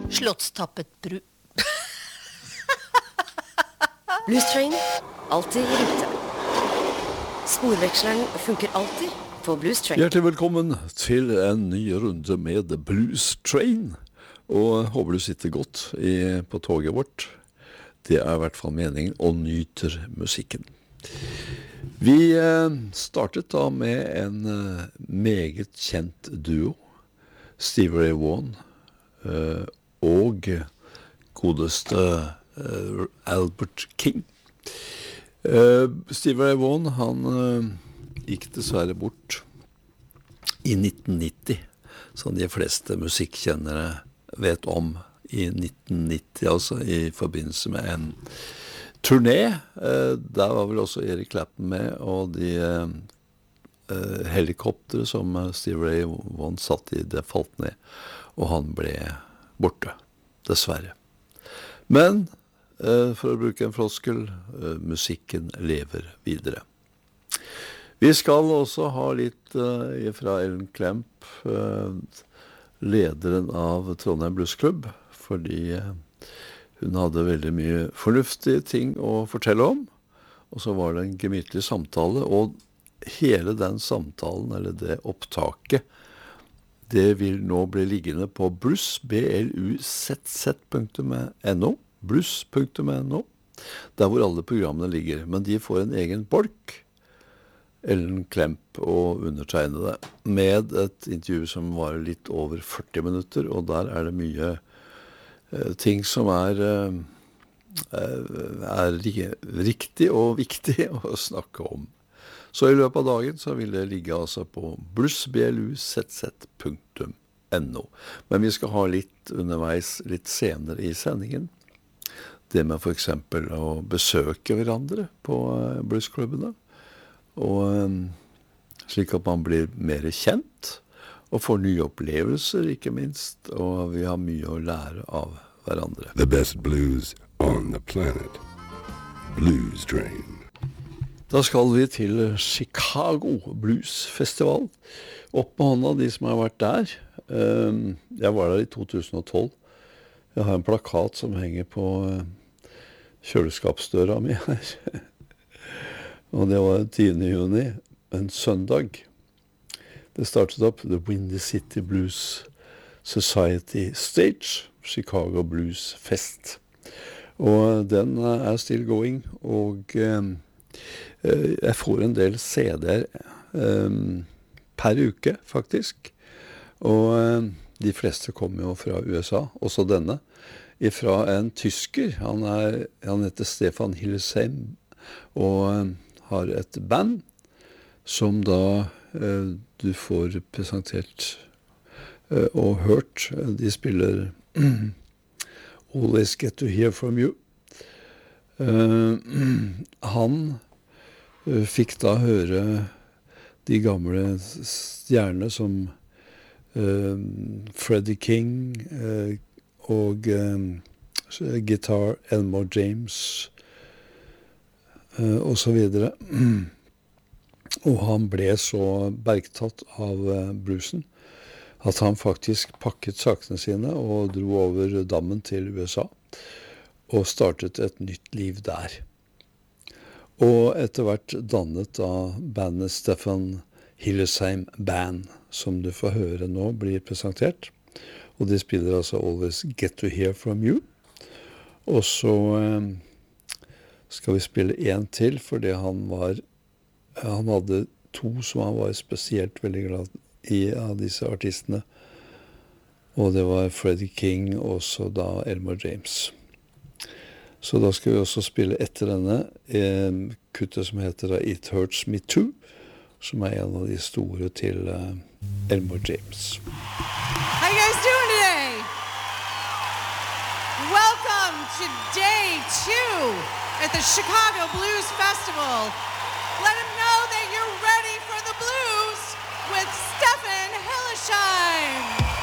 Slottstappet bru... Blues Train, alltid i rute. Sporveksleren funker alltid på Blues Train. Hjertelig velkommen til en ny runde med Blues Train. Og håper du sitter godt på toget vårt. Det er i hvert fall meningen, og nyter musikken. Vi startet da med en meget kjent duo, Stevie Ray Vaughan og godeste Albert King. Stevie Ray Vaughan, han gikk dessverre bort i 1990, som de fleste musikkjennere vet om, i 1990, altså i forbindelse med en turné. Der var vel også Eric Clapton med, og de helikoptere som Stevie Ray Vaughan satt i, det falt ned, og han ble borte, dessverre. Men, for å bruke en floskel, musikken lever videre. Vi skal også ha litt fra Ellen Klemp, lederen av Trondheim Blues Club, fordi hun hadde veldig mye fornuftige ting å fortelle om, og så var det en gemytlig samtale, og hele den samtalen, eller det opptaket, det vil nå bli liggende på Blues, bluzz.no, blues.no, der hvor alle programmene ligger, men de får en egen bolk, Ellen Klemp og undertegnede, med et intervju som var litt over 40 minutter, og der er det mye ting som er riktig og viktig å snakke om. Så i løpet av dagen så vil det ligge altså på bluss.no. Men vi skal ha litt underveis, litt senere i sendingen. Det med for eksempel å besøke hverandre på bluesklubbene. Og slik at man blir mer kjent, og får nye opplevelser, ikke minst. Og vi har mye å lære av hverandre. The best blues on the planet. Blues Train. Da skal vi til Chicago Blues Festival. Opp med hånda, de som har vært der. Jeg var der i 2012. Jeg har en plakat som henger på kjøleskapsdøra mi her. Og det var 10. juni, en søndag. Det startet opp The Windy City Blues Society Stage, Chicago Blues Fest. Og den er still going, og jeg får en del CD-er per uke, faktisk. Og de fleste kommer jo fra USA, også denne. Fra en tysker, han heter Stefan Hillesheim, og har et band som da du får presentert og hørt. De spiller Always Get to Hear From You. Han fikk da høre de gamle stjernene som Freddie King og Guitar Elmore James og så videre. Og han ble så bergtatt av bluesen at han faktisk pakket sakene sine og dro over dammen til USA og startet et nytt liv der. Og etter hvert dannet da bandet Stefan Hillesheim Band, som du får høre nå, blir presentert. Og de spiller altså Always Get to Hear From You. Og så skal vi spille en til, fordi han hadde to som han var spesielt veldig glad i av disse artistene. Og det var Freddie King og så da Elmore James. Så da skal vi også spille etter denne kuttet som heter It Hurts Me Too, som er en av de store til Elmore James. How you guys doing today? Welcome to day 2 at the Chicago Blues Festival. Let them know that you're ready for the blues with Stefan Hillesheim.